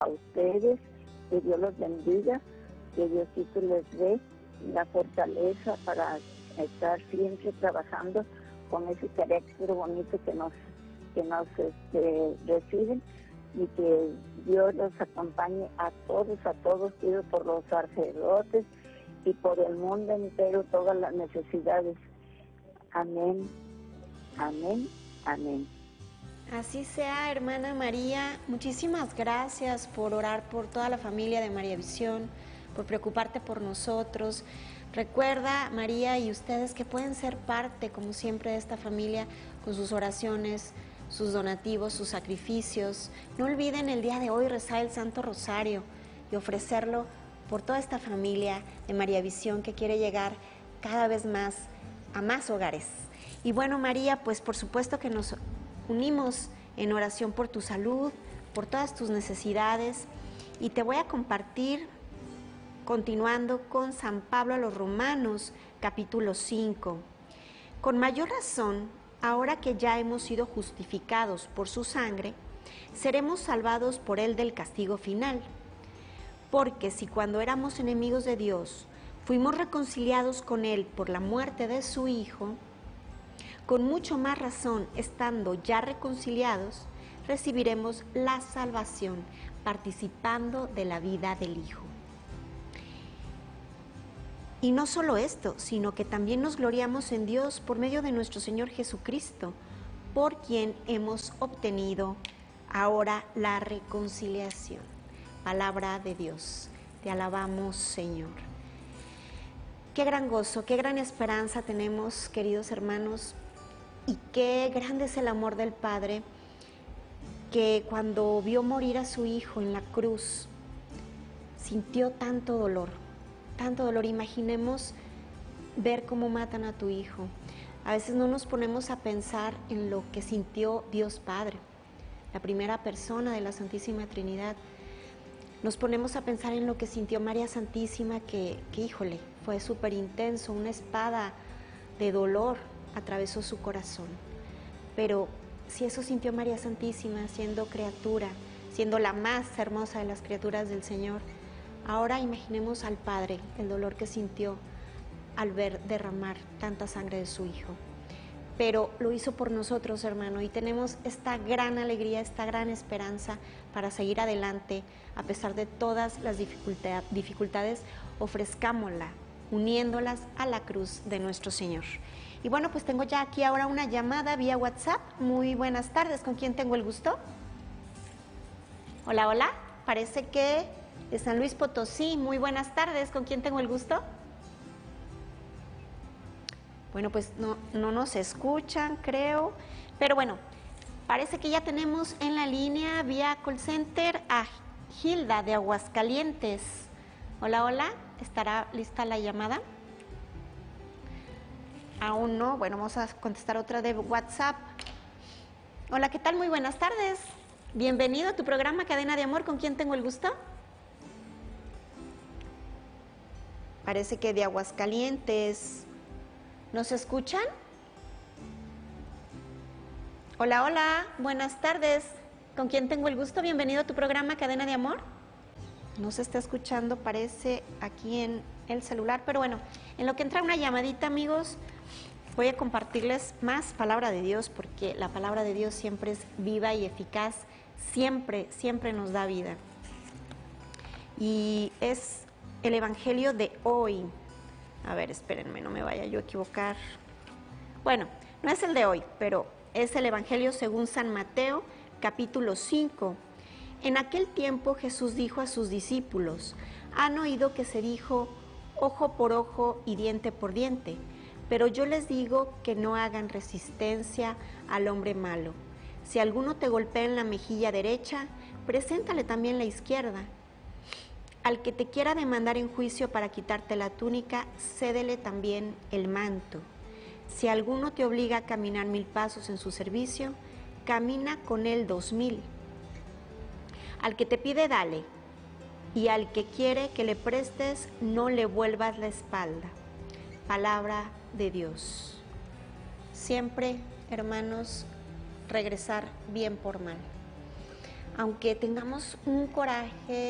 a ustedes, que Dios los bendiga, que Diosito les dé la fortaleza para estar siempre trabajando con ese carácter bonito que nos reciben, y que Dios los acompañe a todos, pido por los sacerdotes y por el mundo entero todas las necesidades. Amén, amén, amén. Así sea, hermana María. Muchísimas gracias por orar por toda la familia de María Visión, por preocuparte por nosotros. Recuerda, María, y ustedes, que pueden ser parte, como siempre, de esta familia con sus oraciones, sus donativos, sus sacrificios. No olviden el día de hoy rezar el Santo Rosario y ofrecerlo por toda esta familia de María Visión que quiere llegar cada vez más a más hogares. Y bueno, María, pues por supuesto que nos unimos en oración por tu salud, por todas tus necesidades, y te voy a compartir, continuando con San Pablo a los Romanos, capítulo 5. Con mayor razón, ahora que ya hemos sido justificados por su sangre, seremos salvados por él del castigo final. Porque si cuando éramos enemigos de Dios, fuimos reconciliados con él por la muerte de su Hijo, con mucho más razón, estando ya reconciliados, recibiremos la salvación, participando de la vida del Hijo. Y no solo esto, sino que también nos gloriamos en Dios por medio de nuestro Señor Jesucristo, por quien hemos obtenido ahora la reconciliación. Palabra de Dios. Te alabamos, Señor. Qué gran gozo, qué gran esperanza tenemos, queridos hermanos, y qué grande es el amor del Padre, que cuando vio morir a su Hijo en la cruz, sintió tanto dolor, tanto dolor. Imaginemos ver cómo matan a tu Hijo. A veces no nos ponemos a pensar en lo que sintió Dios Padre, la primera persona de la Santísima Trinidad. Nos ponemos a pensar en lo que sintió María Santísima, que híjole, fue súper intenso, una espada de dolor atravesó su corazón. Pero si eso sintió María Santísima siendo criatura, siendo la más hermosa de las criaturas del Señor, ahora imaginemos al Padre, el dolor que sintió al ver derramar tanta sangre de su Hijo. Pero lo hizo por nosotros, hermano, y tenemos esta gran alegría, esta gran esperanza para seguir adelante a pesar de todas las dificultades. Ofrezcámosla, uniéndolas a la cruz de nuestro Señor. Y bueno, pues tengo ya aquí ahora una llamada vía WhatsApp. Muy buenas tardes, ¿con quién tengo el gusto? Hola, hola, parece que de San Luis Potosí. Muy buenas tardes, ¿con quién tengo el gusto? Bueno, pues no nos escuchan, creo, pero bueno, parece que ya tenemos en la línea vía call center a Hilda de Aguascalientes. Hola, hola, ¿estará lista la llamada? Aún no. Bueno, vamos a contestar otra de WhatsApp. Hola, ¿qué tal? Muy buenas tardes. Bienvenido a tu programa Cadena de Amor. ¿Con quién tengo el gusto? Parece que de Aguascalientes. ¿Nos escuchan? Hola, hola. Buenas tardes. ¿Con quién tengo el gusto? Bienvenido a tu programa Cadena de Amor. No se está escuchando, parece, aquí en el celular. Pero bueno, en lo que entra una llamadita, amigos, voy a compartirles más palabra de Dios, porque la palabra de Dios siempre es viva y eficaz, siempre nos da vida. Y es el Evangelio de hoy. A ver, espérenme, no me vaya yo a equivocar. Bueno, no es el de hoy, pero es el Evangelio según San Mateo, capítulo 5. En aquel tiempo Jesús dijo a sus discípulos: han oído que se dijo ojo por ojo y diente por diente. Pero yo les digo que no hagan resistencia al hombre malo. Si alguno te golpea en la mejilla derecha, preséntale también la izquierda. Al que te quiera demandar en juicio para quitarte la túnica, cédele también el manto. Si alguno te obliga a caminar 1000 pasos en su servicio, camina con él 2000. Al que te pide, dale, y al que quiere que le prestes, no le vuelvas la espalda. Palabra de Dios. Siempre, hermanos, regresar bien por mal. aunque tengamos un coraje